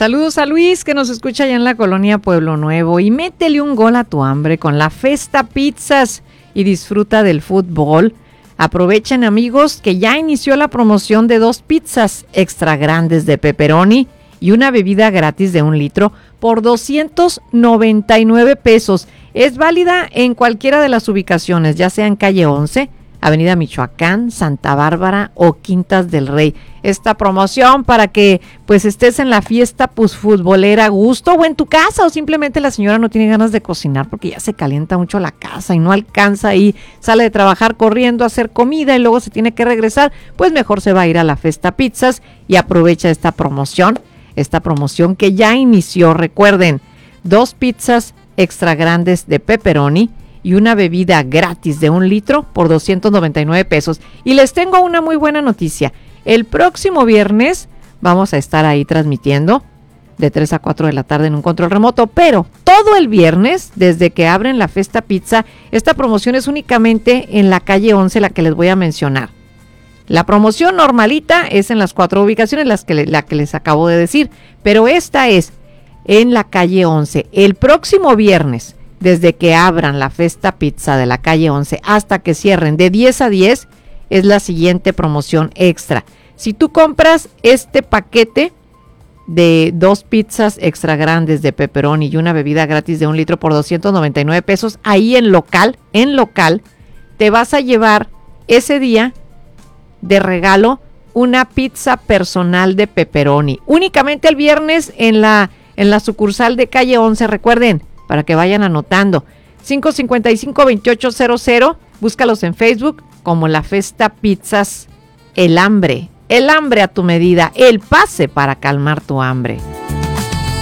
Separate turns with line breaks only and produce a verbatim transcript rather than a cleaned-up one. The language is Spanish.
Saludos a Luis, que nos escucha allá en la colonia Pueblo Nuevo. Y métele un gol a tu hambre con la Festa Pizzas y disfruta del fútbol. Aprovechen, amigos, que ya inició la promoción de dos pizzas extra grandes de pepperoni y una bebida gratis de un litro por doscientos noventa y nueve pesos. Es válida en cualquiera de las ubicaciones, ya sea en calle once, Avenida Michoacán, Santa Bárbara o Quintas del Rey. Esta promoción para que pues estés en la fiesta pues futbolera a gusto, o en tu casa, o simplemente la señora no tiene ganas de cocinar porque ya se calienta mucho la casa y no alcanza, y sale de trabajar corriendo a hacer comida y luego se tiene que regresar, pues mejor se va a ir a la Festa Pizzas y aprovecha esta promoción, esta promoción que ya inició. Recuerden, dos pizzas extra grandes de pepperoni y una bebida gratis de un litro por doscientos noventa y nueve pesos. Y les tengo una muy buena noticia. El próximo viernes vamos a estar ahí transmitiendo de tres a cuatro de la tarde en un control remoto, pero todo el viernes, desde que abren la Festa Pizza, esta promoción es únicamente en la calle once, la que les voy a mencionar. La promoción normalita es en las cuatro ubicaciones, las que le, la que les acabo de decir, pero esta es en la calle once. El próximo viernes, desde que abran la Festa Pizza de la calle once hasta que cierren de diez a diez, es la siguiente promoción extra. Si tú compras este paquete de dos pizzas extra grandes de pepperoni y una bebida gratis de un litro por doscientos noventa y nueve pesos, ahí en local, en local, te vas a llevar ese día de regalo una pizza personal de pepperoni. Únicamente el viernes en la, en la sucursal de calle once, recuerden, para que vayan anotando. cinco cinco cinco, veintiocho cero cero, búscalos en Facebook como la Festa Pizzas. El hambre, el hambre a tu medida, el pase para calmar tu hambre.